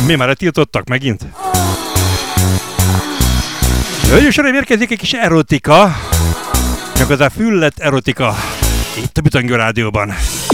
Mi már tiltottak megint? Hölgyeim és uraim, érkezik egy kis erotika. Méghozzá füllett erotika. Itt a Bütangő Rádióban.